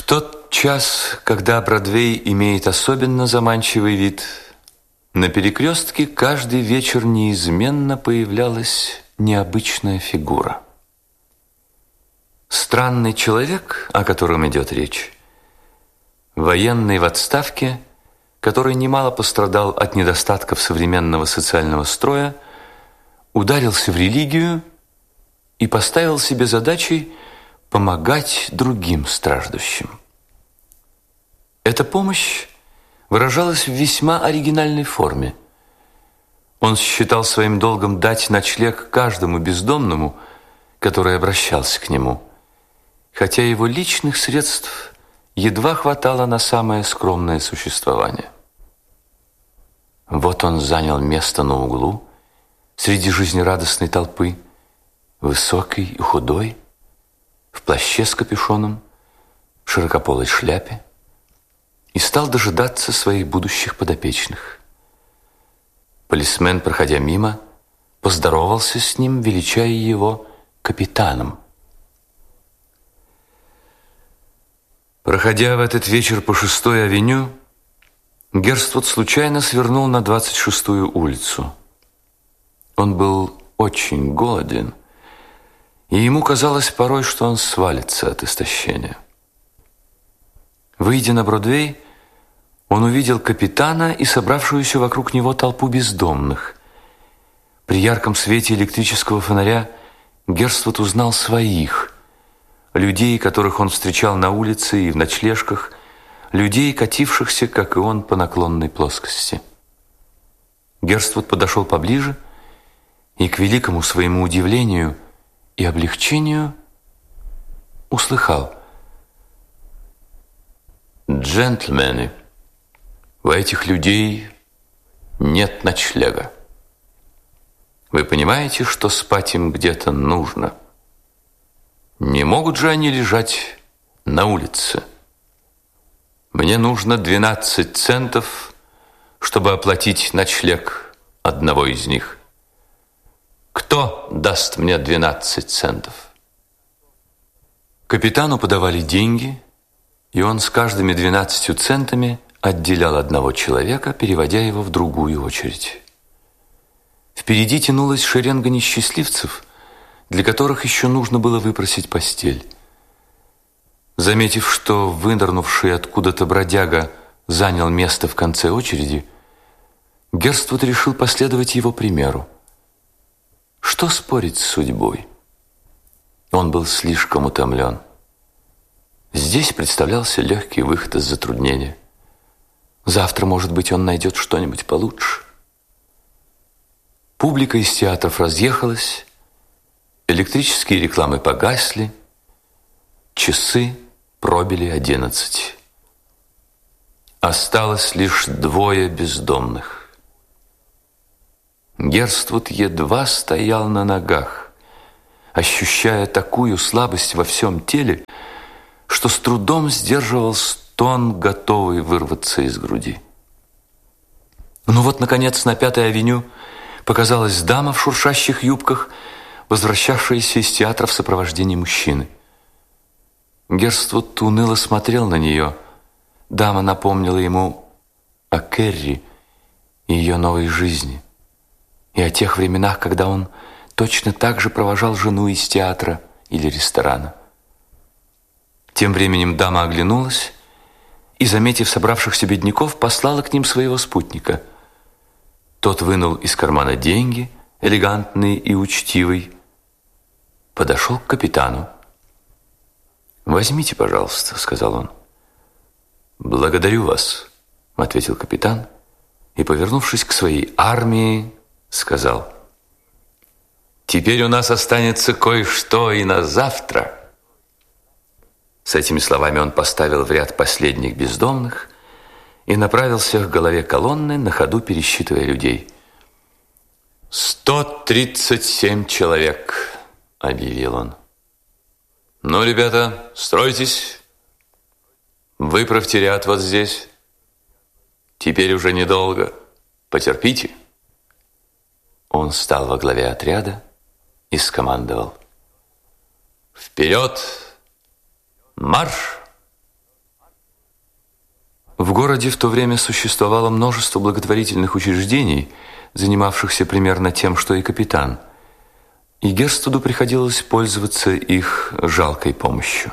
тот час, когда Бродвей имеет особенно заманчивый вид, на перекрестке каждый вечер неизменно появлялась необычная фигура. Странный человек, о котором идет речь, военный в отставке, который немало пострадал от недостатков современного социального строя, ударился в религию и поставил себе задачей помогать другим страждущим. Эта помощь выражалась в весьма оригинальной форме. Он считал своим долгом дать ночлег каждому бездомному, который обращался к нему, хотя его личных средств едва хватало на самое скромное существование. Вот он занял место на углу среди жизнерадостной толпы, высокий и худой, в плаще с капюшоном, в широкополой шляпе, и стал дожидаться своих будущих подопечных. Полисмен, проходя мимо, поздоровался с ним, величая его капитаном. Проходя в этот вечер по 6-й авеню, Герствуд случайно свернул на 26-ю улицу. Он был очень голоден, и ему казалось порой, что он свалится от истощения. Выйдя на Бродвей, он увидел капитана и собравшуюся вокруг него толпу бездомных. При ярком свете электрического фонаря Герствуд узнал своих, людей, которых он встречал на улице и в ночлежках, людей, катившихся, как и он, по наклонной плоскости. Герствуд подошел поближе и, к великому своему удивлению и облегчению, услыхал: «Джентльмены, у этих людей нет ночлега. Вы понимаете, что спать им где-то нужно? Не могут же они лежать на улице. Мне нужно 12 центов, чтобы оплатить ночлег одного из них. Кто даст мне 12 центов?» Капитану подавали деньги, и он с каждыми 12 центами отделял одного человека, переводя его в другую очередь. Впереди тянулась шеренга несчастливцев, для которых еще нужно было выпросить постель. Заметив, что вынырнувший откуда-то бродяга занял место в конце очереди, Герствуд решил последовать его примеру. Что спорить с судьбой? Он был слишком утомлен. Здесь представлялся легкий выход из затруднения. Завтра, может быть, он найдет что-нибудь получше. Публика из театров разъехалась, электрические рекламы погасли, часы пробили 11. Осталось лишь 2 бездомных. Герствуд едва стоял на ногах, ощущая такую слабость во всем теле, что с трудом сдерживал стон, готовый вырваться из груди. Ну вот, наконец, на 5-й авеню показалась дама в шуршащих юбках, возвращавшаяся из театра в сопровождении мужчины. Герствуд уныло смотрел на нее. Дама напомнила ему о Керри и ее новой жизни, и о тех временах, когда он точно так же провожал жену из театра или ресторана. Тем временем дама оглянулась и, заметив собравшихся бедняков, послала к ним своего спутника. Тот вынул из кармана деньги, элегантный и учтивый, подошел к капитану. «Возьмите, пожалуйста», — сказал он. «Благодарю вас», — ответил капитан и, повернувшись к своей армии, сказал: «Теперь у нас останется кое-что и на завтра». С этими словами он поставил в ряд последних бездомных и направился к голове колонны, на ходу пересчитывая людей. 137 человек, объявил он. Ну, ребята, стройтесь. Выправьте ряд вот здесь. Теперь уже недолго. Потерпите. Он стал во главе отряда и скомандовал: вперед! Марш! городе в то время существовало множество благотворительных учреждений, занимавшихся примерно тем, что и капитан. И Герствуду приходилось пользоваться их жалкой помощью.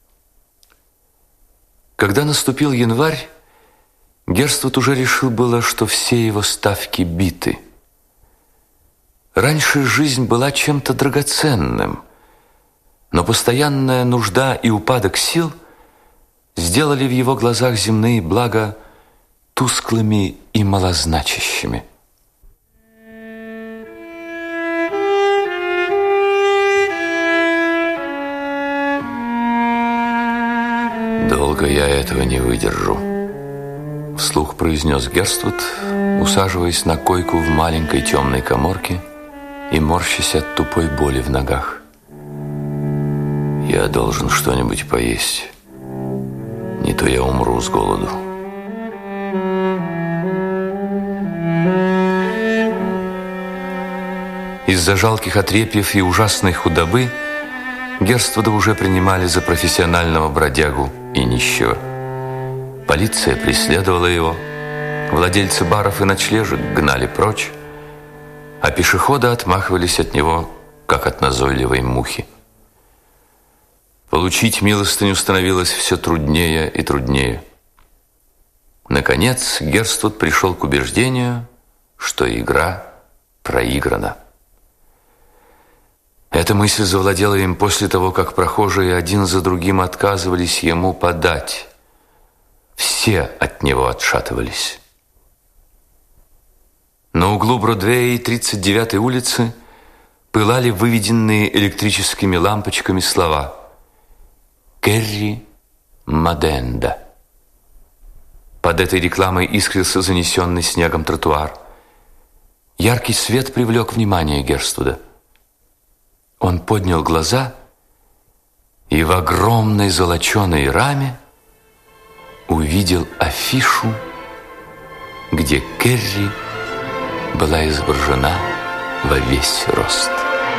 Когда наступил январь, Герствуд уже решил было, что все его ставки биты. Раньше жизнь была чем-то драгоценным, но постоянная нужда и упадок сил сделали в его глазах земные блага тусклыми и малозначащими. «Долго я этого не выдержу», — вслух произнес Герствуд, усаживаясь на койку в маленькой темной каморке и морщась от тупой боли в ногах. «Я должен что-нибудь поесть, не то я умру с голоду». Из-за жалких отрепьев и ужасной худобы Герствуда уже принимали за профессионального бродягу и нищего. Полиция преследовала его, владельцы баров и ночлежек гнали прочь, а пешеходы отмахивались от него, как от назойливой мухи. Получить милостыню становилось все труднее и труднее. Наконец, Герствуд пришел к убеждению, что игра проиграна. Эта мысль завладела им после того, как прохожие один за другим отказывались ему подать. Все от него отшатывались. На углу Бродвея и 39-й улицы пылали выведенные электрическими лампочками слова «Керри Маденда». Под этой рекламой искрился занесенный снегом тротуар. Яркий свет привлек внимание Герствуда. Он поднял глаза и в огромной золоченой раме увидел афишу, где Керри была изображена во весь рост.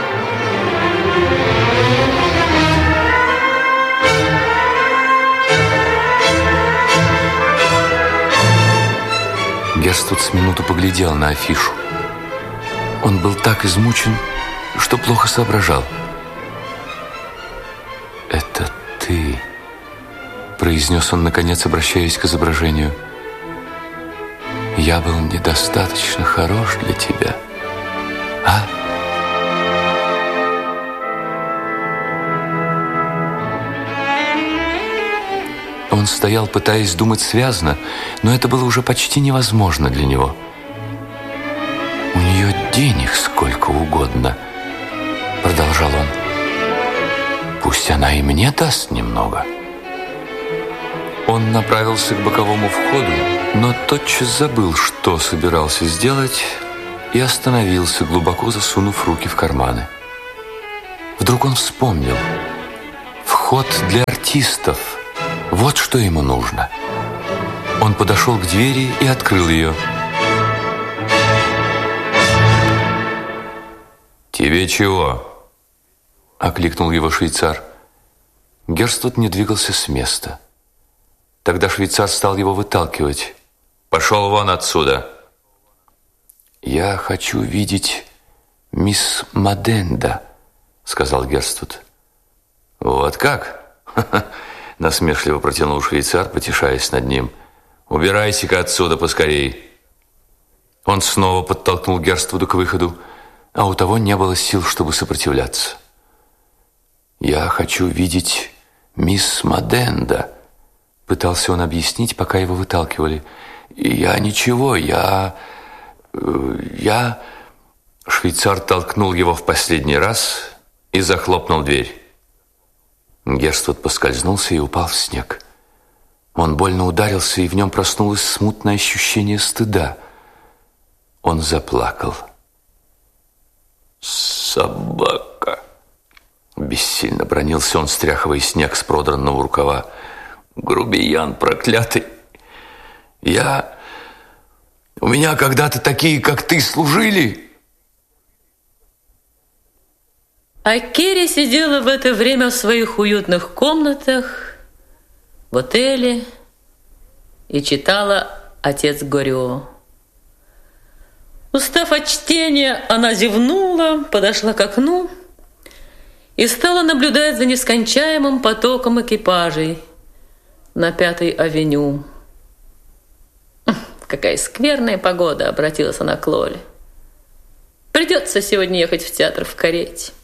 Герствуд с минуту поглядел на афишу. Он был так измучен, что плохо соображал. «Это ты», — произнес он, наконец, обращаясь к изображению. «Я был недостаточно хорош для тебя, а?» Он стоял, пытаясь думать связно, но это было уже почти невозможно для него. «У нее денег сколько угодно», — продолжал он. «Пусть она и мне даст немного». Он направился к боковому входу, но тотчас забыл, что собирался сделать, и остановился, глубоко засунув руки в карманы. Вдруг он вспомнил. Вход для артистов. Вот что ему нужно. Он подошел к двери и открыл ее. «Тебе чего?» — окликнул его швейцар. Герствуд не двигался с места. Тогда швейцар стал его выталкивать. «Пошел вон отсюда!» «Я хочу видеть мисс Маденда», — сказал Герствуд. «Вот как?» — насмешливо протянул швейцар, потешаясь над ним. «Убирайся-ка отсюда поскорей!» Он снова подтолкнул Герствуда к выходу, а у того не было сил, чтобы сопротивляться. «Я хочу видеть мисс Маденда», — пытался он объяснить, пока его выталкивали. «Я ничего, я...» Швейцар толкнул его в последний раз и захлопнул дверь. Герствуд поскользнулся и упал в снег. Он больно ударился, и в нем проснулось смутное ощущение стыда. Он заплакал. «Собака!» — бессильно бранился он, стряхивая снег с продранного рукава. «Грубиян проклятый! У меня когда-то такие, как ты, служили!» А Керри сидела в это время в своих уютных комнатах в отеле и читала «Отец Гoriot». Устав от чтения, она зевнула, подошла к окну и стала наблюдать за нескончаемым потоком экипажей на 5-й авеню. «Какая скверная погода!» — обратилась она к Лоле. «Придется сегодня ехать в театр в карете».